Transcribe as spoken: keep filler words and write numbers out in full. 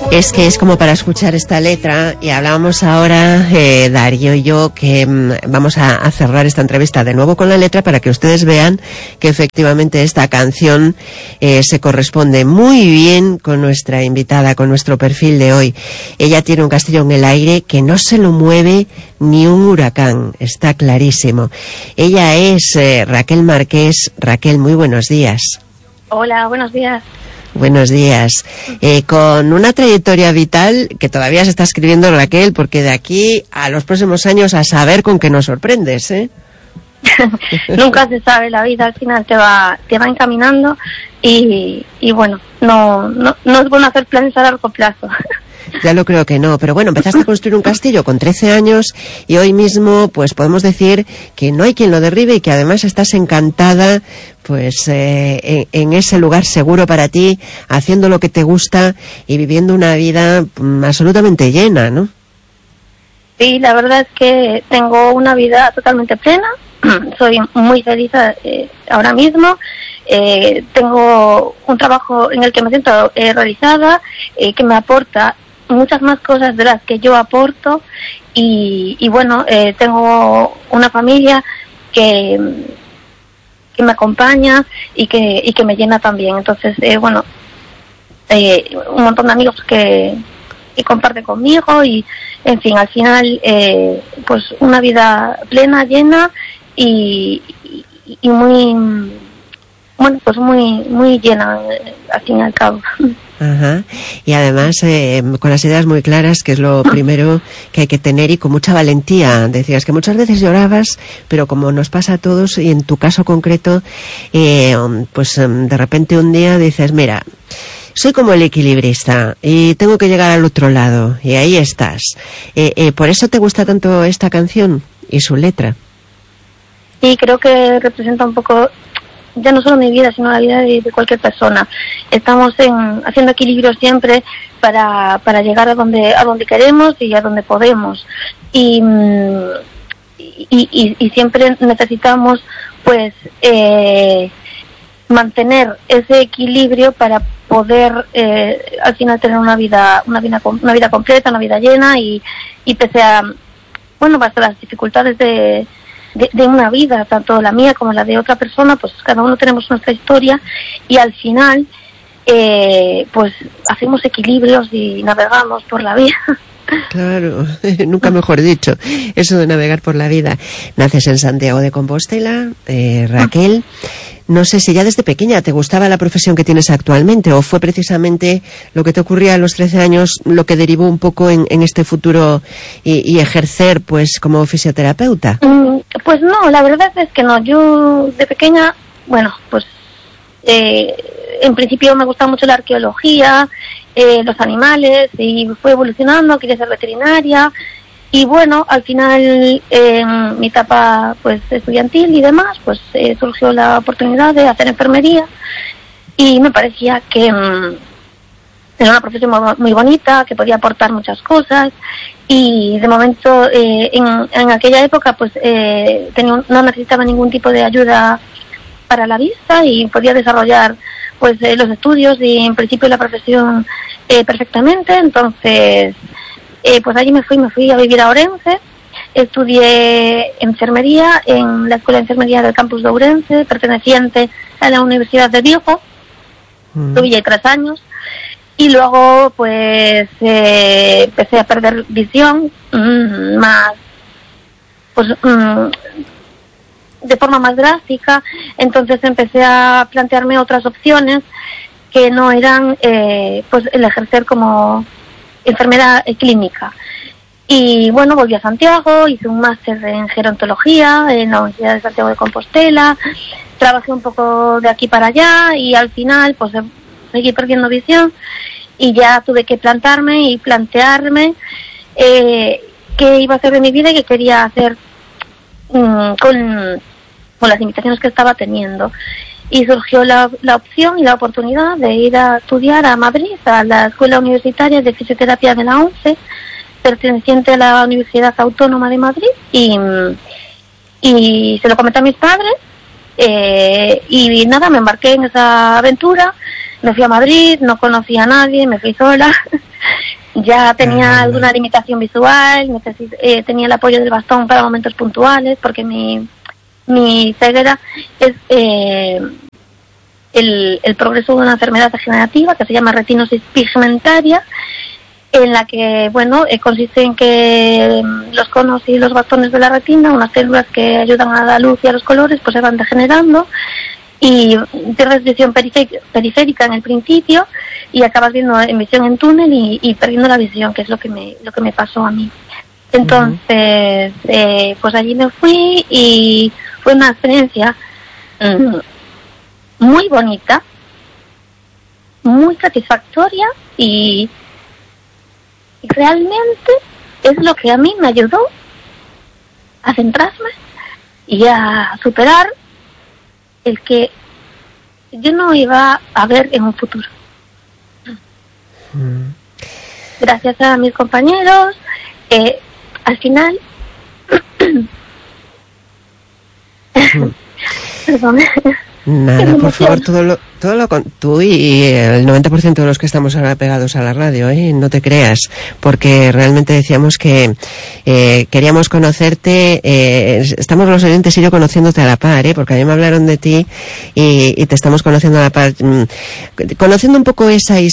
Es que es como para escuchar esta letra, y hablábamos ahora, eh, Darío y yo, que mm, vamos a, a cerrar esta entrevista de nuevo con la letra para que ustedes vean que efectivamente esta canción eh, se corresponde muy bien con nuestra invitada, con nuestro perfil de hoy. Ella tiene un castillo en el aire que no se lo mueve ni un huracán, está clarísimo. Ella es eh, Raquel Marqués. Raquel, muy buenos días. Hola, buenos días. Buenos días. Eh, con una trayectoria vital que todavía se está escribiendo, Raquel, porque de aquí a los próximos años a saber con qué nos sorprendes, ¿eh? Nunca se sabe, la vida al final te va te va encaminando y, y bueno, no, no, no es bueno hacer planes a largo plazo. Ya lo creo que no, pero bueno, empezaste a construir un castillo con trece años y hoy mismo pues podemos decir que no hay quien lo derribe y que además estás encantada pues eh, en, en ese lugar seguro para ti, haciendo lo que te gusta y viviendo una vida mm, absolutamente llena, ¿no? Sí, la verdad es que tengo una vida totalmente plena, soy muy feliz eh, ahora mismo. Eh, tengo un trabajo en el que me siento eh, realizada, eh, que me aporta muchas más cosas de las que yo aporto y, y bueno, eh, tengo una familia que, que me acompaña y que, y que me llena también. Entonces, eh, bueno, eh, un montón de amigos que, que comparten conmigo y, en fin, al final, eh, pues una vida plena, llena y, y, y muy, bueno, pues muy, muy llena, al fin y al cabo. Ajá. Y además eh, con las ideas muy claras, que es lo primero que hay que tener, y con mucha valentía. Decías que muchas veces llorabas, pero como nos pasa a todos, y en tu caso concreto, eh, pues de repente un día dices, mira, soy como el equilibrista y tengo que llegar al otro lado, y ahí estás. Eh, eh, ¿Por eso te gusta tanto esta canción y su letra? Sí, creo que representa un poco ya no solo mi vida, sino la vida de, de cualquier persona. Estamos en, haciendo equilibrio siempre para, para llegar a donde, a donde queremos y a donde podemos. Y, y, y, y siempre necesitamos, pues, eh, mantener ese equilibrio para poder, eh, al final tener una vida, una vida, una vida completa, una vida llena y, y pese a, bueno, hasta las dificultades de De, de una vida, tanto la mía como la de otra persona, pues cada uno tenemos nuestra historia y al final eh, pues hacemos equilibrios y navegamos por la vida. Claro, nunca mejor dicho, eso de navegar por la vida. Naces en Santiago de Compostela, eh, Raquel. No sé si ya desde pequeña te gustaba la profesión que tienes actualmente, o fue precisamente lo que te ocurría a los trece años lo que derivó un poco en, en este futuro y, y ejercer pues como fisioterapeuta. Mm, pues no, la verdad es que no. Yo de pequeña, bueno, pues eh, en principio me gustaba mucho la arqueología, eh, los animales, y fue evolucionando, quería ser veterinaria. Y bueno, al final, eh, en mi etapa pues estudiantil y demás, pues eh, surgió la oportunidad de hacer enfermería y me parecía que mmm, era una profesión muy, muy bonita, que podía aportar muchas cosas y de momento eh, en, en aquella época pues eh, tenía un, no necesitaba ningún tipo de ayuda para la vista y podía desarrollar pues eh, los estudios y en principio la profesión eh, perfectamente. Entonces Eh, pues allí me fui, me fui a vivir a Ourense, estudié enfermería en la Escuela de Enfermería del campus de Ourense, perteneciente a la Universidad de Vigo, mm. Estuve ahí tres años, y luego pues eh, empecé a perder visión, mmm, más, pues mmm, de forma más drástica, entonces empecé a plantearme otras opciones que no eran eh, pues el ejercer como enfermera clínica. Y bueno, volví a Santiago, hice un máster en gerontología en la Universidad de Santiago de Compostela, trabajé un poco de aquí para allá y al final pues seguí perdiendo visión y ya tuve que plantarme y plantearme eh, qué iba a hacer de mi vida y qué quería hacer um, con, con las limitaciones que estaba teniendo. Y surgió la, la opción y la oportunidad de ir a estudiar a Madrid, a la Escuela Universitaria de Fisioterapia de la ONCE, perteneciente a la Universidad Autónoma de Madrid, y, y se lo comenté a mis padres, eh, y nada, me embarqué en esa aventura, me fui a Madrid, no conocía a nadie, me fui sola, ya tenía ah, alguna limitación visual, necesit- eh, tenía el apoyo del bastón para momentos puntuales, porque mi, mi ceguera es eh, el, el progreso de una enfermedad degenerativa que se llama retinosis pigmentaria, en la que, bueno, eh, consiste en que los conos y los bastones de la retina, unas células que ayudan a la luz y a los colores, pues se van degenerando, y pierdes visión periférica, periférica en el principio y acabas viendo en visión en túnel y, y perdiendo la visión, que es lo que me lo que me pasó a mí. Entonces, uh-huh. eh, pues allí me fui y fue una experiencia mm, muy bonita, muy satisfactoria y, y realmente es lo que a mí me ayudó a centrarme y a superar el que yo no iba a ver en un futuro. Mm. Gracias a mis compañeros, eh, al final... mm. Perdón. Nada, por favor, todo lo, todo lo con, tú y el noventa por ciento de los que estamos ahora pegados a la radio, ¿eh? No te creas, porque realmente decíamos que eh, queríamos conocerte, eh, estamos los oyentes y yo conociéndote a la par, ¿eh? Porque a mí me hablaron de ti y, y te estamos conociendo a la par, conociendo un poco esa historia